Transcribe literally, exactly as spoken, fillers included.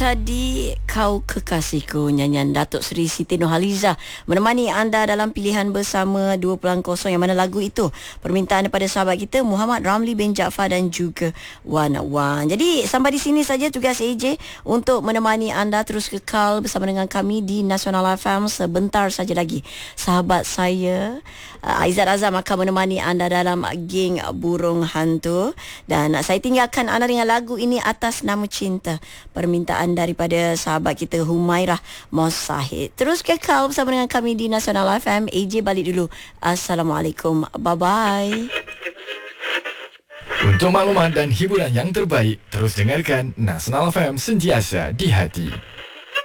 Tadi Kau Kekasihku, nyanyian Datuk Seri Siti Nurhalizah menemani anda dalam pilihan bersama dua pulang kosong. Yang mana lagu itu permintaan daripada sahabat kita Muhammad Ramli bin Jaafar dan juga Wan Wan. Jadi sampai di sini saja tugas A J untuk menemani anda terus kekal bersama dengan kami di Nasional F M. Sebentar saja lagi sahabat saya uh, Aizat Azam akan menemani anda dalam geng Burung Hantu. Dan uh, saya tinggalkan anda dengan lagu ini Atas Nama Cinta, permintaan daripada sahabat kita Humairah Mosahid. Terus kekal bersama dengan kami di Nasional F M. A J balik dulu. Assalamualaikum. Bye-bye. Untuk maklumat dan hiburan yang terbaik, terus dengarkan Nasional F M, sentiasa di hati.